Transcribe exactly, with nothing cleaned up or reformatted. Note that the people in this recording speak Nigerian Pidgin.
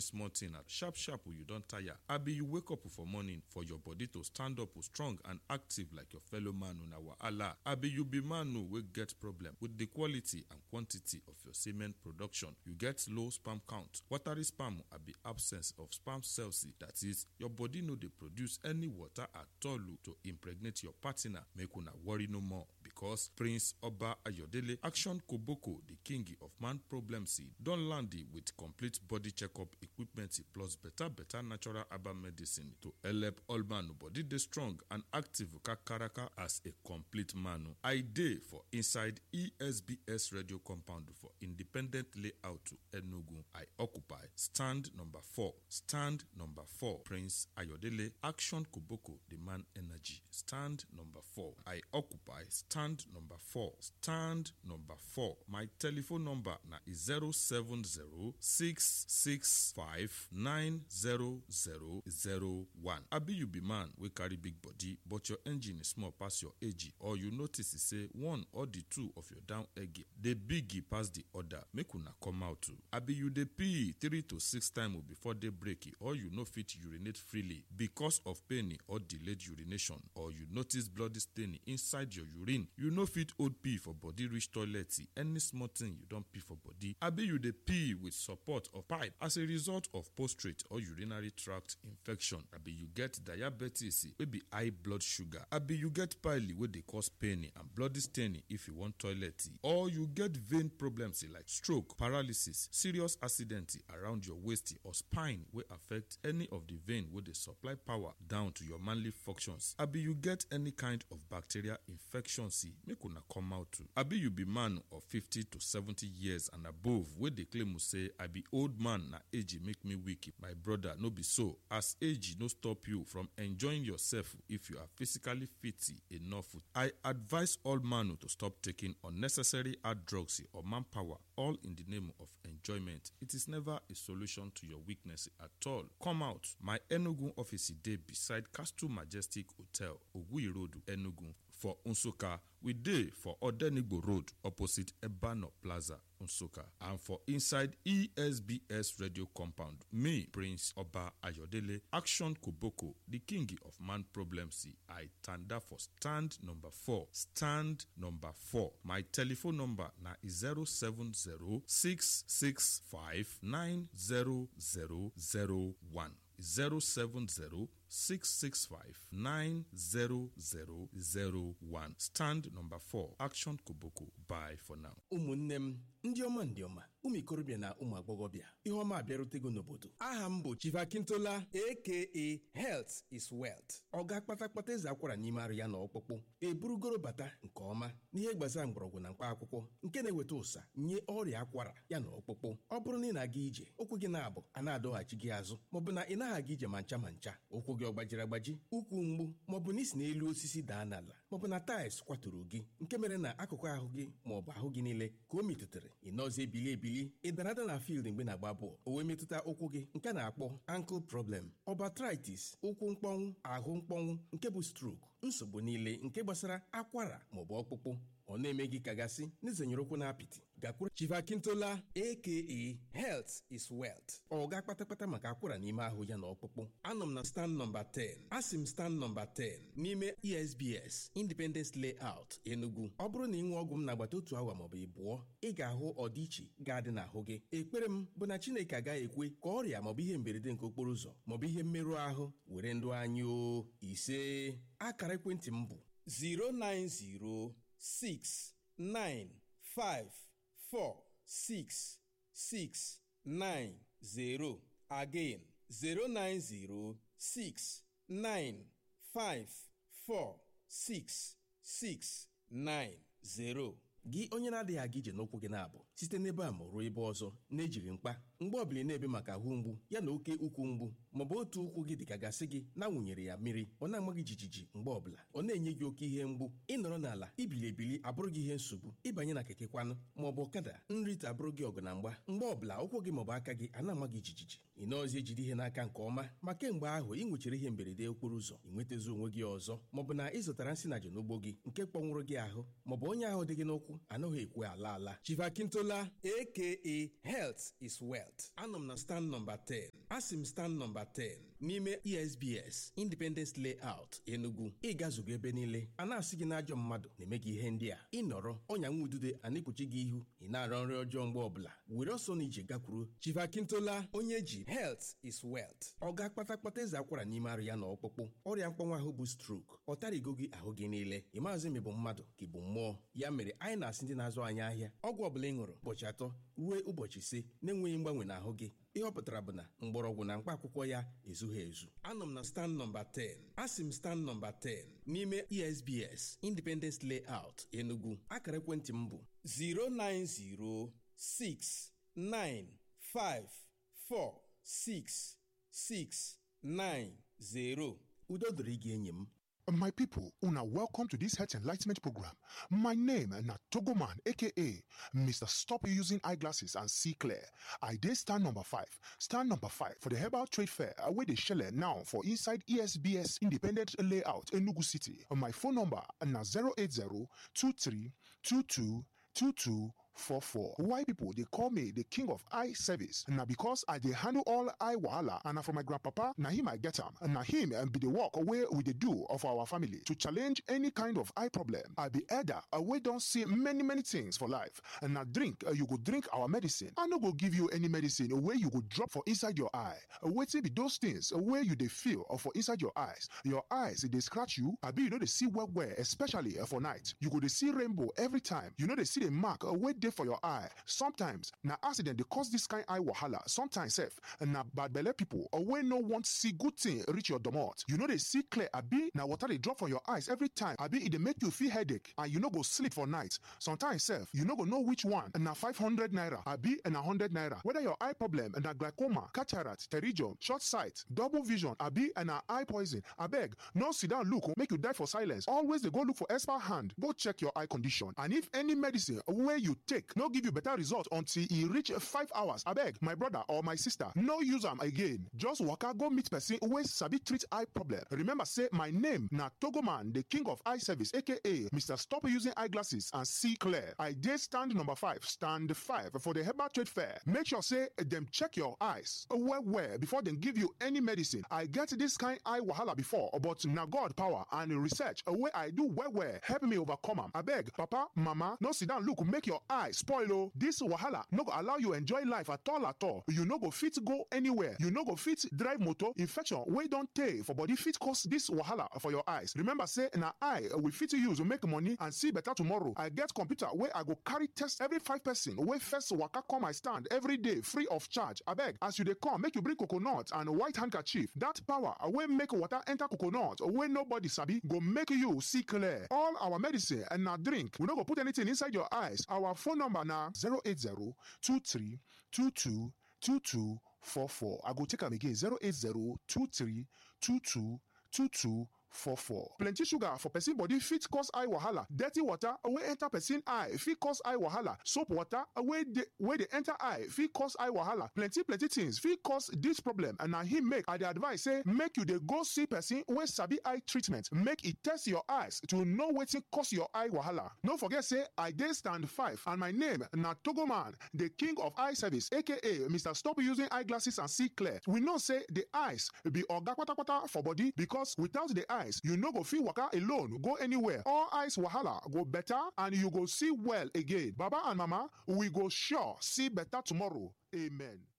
small thing at sharp sharp you don tire. Abi you wake up for morning for your body to stand up strong and active like your fellow man una wahala. Abi you be man wey get problem with the quality and quantity of your semen production. You get low sperm count, watery sperm abi absence of sperm cells, that is, your body no dey produce any water at all to impregnate your partner. Make una worry no more, because Prince Oba Ayodele Action Koboko, the king of man problems, don land with complete body checkup equipment plus better better natural herbal medicine to help all man body dey strong and active kakaraka as a complete man. I dey for inside E S B S radio compound for independent layout to Enugu. I occupy stand number four. Stand number four. Prince Ayodele Action Koboko, the man energy. Stand number four. I occupy stand number four. Stand number four. My telephone number na zero seven zero six six five nine zero zero zero one. Abi you be man wey carry big body but your engine is small pass your age, or you notice say one or the two of your down egg dey big pass the other, make una come out too. Abi you dey pee three to six times before day break, or you no fit urinate freely because of pain or delayed urination, or you notice bloody stain inside your urine, you no fit hold pee for body reach toilet, any small thing you don pee for body. Abi you dey pee with support of pipe as a result of prostate or urinary tract infection. Abi you get diabetes wey be high blood sugar. Abi you get pile wey dey cause pain and bloody stain if you want toilet, or you get vein problems like stroke, paralysis, serious accident around your waist or spine wey affect any of the vein wey dey supply power down to your manly functions. Abi you get any kind of bacterial infection, make una come out too. Abi you be man of fifty to seventy years and above wey dey claim say I be old man, na age make me weak. My brother, no be so, as age no stop you from enjoying yourself if you are physically fit enough. I advise all man to stop taking unnecessary hard drugs or manpower, all in the name of enjoyment. It is never a solution to your weakness at all. Come out. My Enugu office dey beside Castle Majestic Hotel, Ogui Road, Enugu. For Nsukka, we dey for Odenigbo Road, opposite Ebano Plaza, Nsukka. And for inside E S B S radio compound, me, Prince Oba Ayodele Action Koboko, the king of man problems, I tanda for stand number four. Stand number four. My telephone number na zero seven zero six six five nine zero zero zero one. zero seven zero six six five nine zero zero zero one. Stand number four. Action Koboko. Bye for now. Ụmụnne m ndị ọma ndị ọma, ụmụ ikorobịa na ụmụ agbọghọbịa, ihe ọma abịarutego n'obodo. Aha m bụ Chief Akintola aka Health is Wealth. Ọ ga-akpata kpata eze akwara n'ime arụ ya na ọkpụkpụ. Eburugoro bata nke ọma n'ihe gbasara mgbọrọgwụ na mkpa akwụkwọ nke na-eweta ụsa nye ọrịa akwara ya na ọkpụkpụ. Ọ bụrụ na ị na-aga ije, ụkwụ gị na-abụ a na-adọghachi gị azụ, maọbụ na ị naghị aga ije ma ncha ma ncha, ụkwụ gị ọ gbajiri agbaji, ụkwụ mgbu, maọbụ na isi n'elu osisi daa n'ala, maọbụ na taịls kwaturu gị nke mere na akụkụ ahụ gị maọbụ ahụ gị niile ka o metụtara, ị nọzie ebili ebili, ị dara ada na field mgbe na-agba bọọlụ, o wee metụta ụkwụ gị nke na-akpọ ankle problem, arthritis, ụkwụ mkpọnwụ, ahụ mkpọnwụ nke bụ stroke, nsogbu niile nke gbasara akwara maọbụ ọkpụkpụ, ọ na-eme gị kagasị n'izenyere ụkwụ na apịtị, gakwuru Chief Akintola aka Health is Wealth. Ọ ga-akpatakpata maka akwara n'ime ahụ ya na ọkpụkpụ. Anọ m na stand number ten. Asị m stand number ten n'ime E S B S Independence Layout, Enugu. Ọ bụrụ na ị ṅụọ ọgwụ m n'agbata otu awa maọbụ ịbụọ, ị ga-ahụ ọdịiche ga-adị n'ahụ gị. Ekpere m bụ na Chineke agaghị ekwe ka ọrịa maọbụ ihe mberede nke okporo ụzọ maọbụ ihe mmerụ ahụ were ndụ anyị o. Ise. Akara ekwentị m bụ zero nine zero six nine five four six six nine zero. Again, zero nine zero six nine five four six six nine zero. Gị onye na-adịghị aga ije n'ụkwụ gị na-abụ site n'ebe a ma ruo ebe ọzọ na-ejiri mkpa mgbe ọbụla na-ebe maka ahụ mgbu ya na oke ukwu mgbu, maọbụ otu ụkwụ gị dịka gasị gị na-awụnyere ya mmiri, ọ na-ama gị jijiji mgbe ọbụla, ọ na-enye gị oke ihe mgbu, ịnọrọ n'ala ibili ebili abụrụ gị ihe nsogbu, ịbanye na keke kwanụ maọbụ ọkada nrite abụrụ gị ọgụ na mgba, mgbe ọbụla ụkwụ gị maọbụ aka gị a na-ama gị jijiji, ị nọọzi ejide ihe n'aka nke ọma, ma kemgbe ahụ ị nwechara ihe mberede okporo ụzọ, ị nwetazi onwe gị ọzọ, maọbụ na ị zụtara nsị na ji n'ugbo gị nke kpọnwụrụ gị ahụ, maọbụ onye ahụ dị gị n'ụkwụ anaghị ekwe ala ala. Chief Akintola aka Health is Wealth Health. Anọ m na stand number ten. Asị m stand number ten n'ime E S B S Independence Layout Enugu. Ị gazugo ebe niile a na-asị gị na ajọ mmadụ na-eme gị ihe ndị a. Ị nọrọ ọnya nwa udude a na-ekpuchi gị ihu, ị na-arọ nrị ọjọọ mgbe ọbụla. Were ọsọ na ije gakwuru Chief Akintola, onye ji Health is Wealth. Ọ ga-akpata akpata eze akwara n'ime arụ ya na ọkpụkpụ. Ọrịa mkpọnwa ahụ bụ stroke. Ọ tarigo gị ahụ gị niile. Ị maazị m bụ mmadụ ka ị bụ mmụọ. Ya mere anyị na-asị ndị na-azụ anyị ahịa, ọgwụ ọbụla ị ṅụrụ ụbọchị atọ ruo ụbọchị ise na-enweghị mgbanwe n'ahụ gị, ihe ọ pụtara bụ na mgbọrọgwụ na mkpa akwụkwọ ya ezughị ezu. Anọ m na stand number ten. Asị m stand number ten n'ime E S B S Independence Layout Enugu. Akara ekwentị m bụ zero nine zero six nine five four six six nine zero. Udo dịrị gị enyi m. My people, una welcome to this health enlightenment program. My name na Togoman, aka Mister Stop Using Eyeglasses and See Clear. I dey stand number five. Stand number five for the Herbal Trade Fair wey dey shele now for inside E S B S Independent Layout, Enugu City. My phone number na zero eight zero two three two two two two four four. Why people they call me the king of eye service? Now because I dey handle all eye wahala, and na for my grandpapa, na him I get am. And na him and be the work away with the do of our family to challenge any kind of eye problem. I be elder, we don't see many many things for life. And now drink, uh, you go drink our medicine. I no go give you any medicine where you go drop for inside your eye. Uh, wait be those things uh, where you they feel or for inside your eyes. Your eyes they scratch you. I be you know they see well well, especially uh, for night. You go they see rainbow every time. You know they see the mark uh, where for your eye. Sometimes na accident they cause this kind eye wahala. Sometimes self na bad belle people or when no want see good thing reach your domot. You know they see clear abi na water they drop from your eyes every time. Abi it they make you feel headache and you no go sleep for night. Sometimes self you no go know which one na five hundred naira abi and a hundred naira. Whether your eye problem na glaucoma, cataract, pterygium, short sight, double vision abi and a eye poison. Abeg no sit down look make you die for silence. Always they go look for expert hand. Go check your eye condition and if any medicine where you take no give you better result until e reach five hours. Abeg my brother or my sister no use am again. Just waka go meet person wey sabi treat eye problem. Remember say my name na Togoman, the king of eye service, aka Mister Stop Using Eyeglasses and See Clear. I dey stand number five, stand five for the Herbal Trade Fair. Make sure say dem check your eyes well well before dem give you any medicine. I get this kind eye wahala before, but na God power and research wey I do well well help me overcome am. Abeg papa, mama, no sit down look make your eye spoil o. This wahala no go allow you enjoy life at all at all. You no go fit go anywhere. You no go fit drive motor. Infection wey don tey for body fit cause this wahala for your eyes. Remember say na eye we fit use to make money and see better tomorrow. I get computer wey I go carry test every five person wey first waka come my stand every day free of charge. Abeg as you dey come make you bring coconut and white handkerchief. That power wey make water enter coconut wey nobody sabi go make you see clear. All our medicine and na drink. We no go put anything inside your eyes. Our phone number na zero eight zero two three two two two two four four. I go take am again zero eight zero two three two two two two four four. Plenty sugar for person body fit cause eye wahala. Dirty water wey enter person eye fit cause eye wahala. Soap water wey dey wey dey enter eye fit cause eye wahala. Plenty plenty things fit cause this problem and na him make I dey advise say make you dey go see person wey sabi eye treatment. Make e test your eyes to know wetin cause your eye wahala. No forget say I dey stand five and my name na Togoman, the king of eye service, aka Mister Stop Using Eyeglasses and See Clear. We know say the eyes be oga kpatakpata for body because without the eye you no go fit waka alone go anywhere. All eyes wahala go better and you go see well again. Baba and mama, we go sure see better tomorrow. Amen.